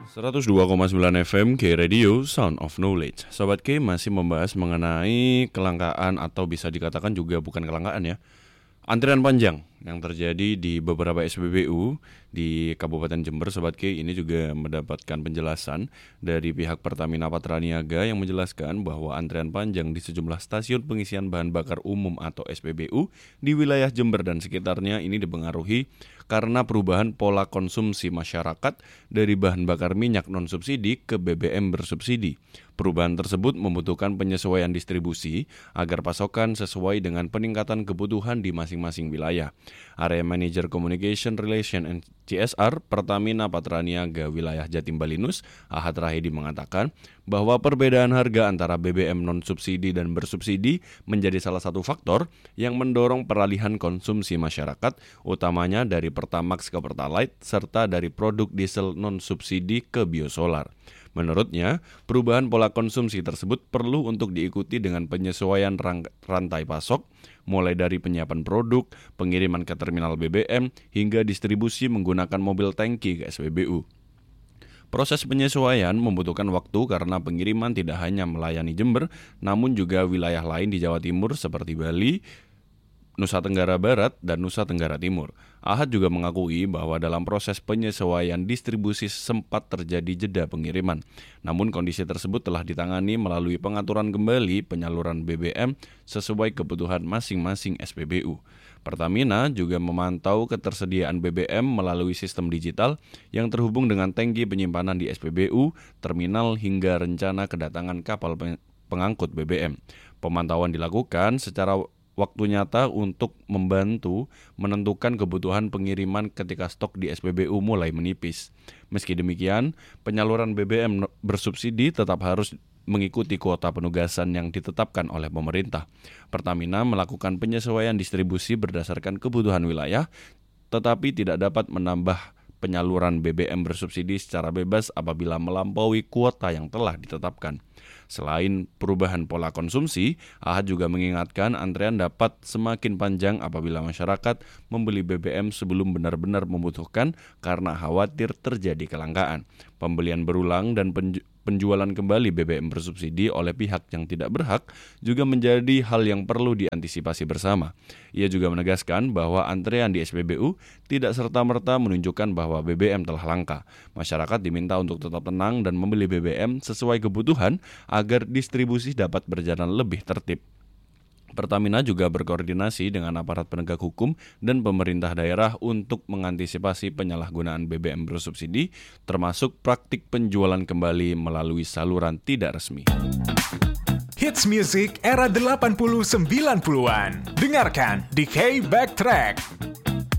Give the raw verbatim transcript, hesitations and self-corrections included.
seratus dua koma sembilan F M K Radio Sound of Knowledge. Sobat K masih membahas mengenai kelangkaan atau bisa dikatakan juga bukan kelangkaan ya, antrian panjang yang terjadi di beberapa S P B U di Kabupaten Jember. Sobat K, ini juga mendapatkan penjelasan dari pihak Pertamina Patraniaga yang menjelaskan bahwa antrian panjang di sejumlah stasiun pengisian bahan bakar umum atau S P B U di wilayah Jember dan sekitarnya ini dipengaruhi karena perubahan pola konsumsi masyarakat dari bahan bakar minyak non-subsidi ke B B M bersubsidi. Perubahan tersebut membutuhkan penyesuaian distribusi agar pasokan sesuai dengan peningkatan kebutuhan di masing-masing wilayah. Area Manager Communication Relation and C S R Pertamina Patraniaga wilayah Jatim Balinus, Ahad Rahidi mengatakan bahwa perbedaan harga antara B B M non-subsidi dan bersubsidi menjadi salah satu faktor yang mendorong peralihan konsumsi masyarakat, utamanya dari Pertamax ke Pertalite, serta dari produk diesel non-subsidi ke biosolar. Menurutnya, perubahan pola konsumsi tersebut perlu untuk diikuti dengan penyesuaian rang- rantai pasok, mulai dari penyiapan produk, pengiriman ke terminal B B M, hingga distribusi menggunakan mobil tangki ke S P B U. Proses penyesuaian membutuhkan waktu karena pengiriman tidak hanya melayani Jember, namun juga wilayah lain di Jawa Timur seperti Bali, Nusa Tenggara Barat, dan Nusa Tenggara Timur. Ahad juga mengakui bahwa dalam proses penyesuaian distribusi sempat terjadi jeda pengiriman. Namun kondisi tersebut telah ditangani melalui pengaturan kembali penyaluran B B M sesuai kebutuhan masing-masing S P B U. Pertamina juga memantau ketersediaan B B M melalui sistem digital yang terhubung dengan tangki penyimpanan di S P B U, terminal, hingga rencana kedatangan kapal pengangkut B B M. Pemantauan dilakukan secara waktu nyata untuk membantu menentukan kebutuhan pengiriman ketika stok di S P B U mulai menipis. Meski demikian, penyaluran B B M bersubsidi tetap harus mengikuti kuota penugasan yang ditetapkan oleh pemerintah. Pertamina melakukan penyesuaian distribusi berdasarkan kebutuhan wilayah, tetapi tidak dapat menambah penyaluran B B M bersubsidi secara bebas apabila melampaui kuota yang telah ditetapkan. Selain perubahan pola konsumsi, Ahad juga mengingatkan antrean dapat semakin panjang apabila masyarakat membeli B B M sebelum benar-benar membutuhkan karena khawatir terjadi kelangkaan. Pembelian berulang dan penju- penjualan kembali B B M bersubsidi oleh pihak yang tidak berhak juga menjadi hal yang perlu diantisipasi bersama. Ia juga menegaskan bahwa antrean di S P B U tidak serta-merta menunjukkan bahwa B B M telah langka. Masyarakat diminta untuk tetap tenang dan membeli B B M sesuai kebutuhan agar distribusi dapat berjalan lebih tertib. Pertamina juga berkoordinasi dengan aparat penegak hukum dan pemerintah daerah untuk mengantisipasi penyalahgunaan B B M bersubsidi, termasuk praktik penjualan kembali melalui saluran tidak resmi. Hits music era delapan puluh sembilan puluhan. Dengarkan di K Backtrack.